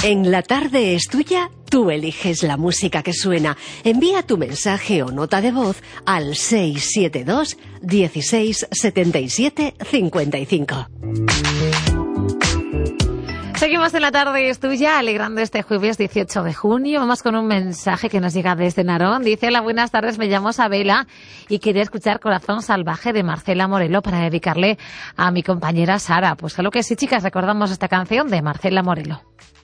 En La Tarde es Tuya, tú eliges la música que suena. Envía tu mensaje o nota de voz al 672 16 77 55. Seguimos en La Tarde es Tuya, alegrando este jueves 18 de junio. Vamos con un mensaje que nos llega desde Narón. Dice: hola, buenas tardes, me llamo Sabela y quería escuchar Corazón Salvaje de Marcela Morelo para dedicarle a mi compañera Sara. Pues claro que sí, chicas, recordamos esta canción de Marcela Morelo.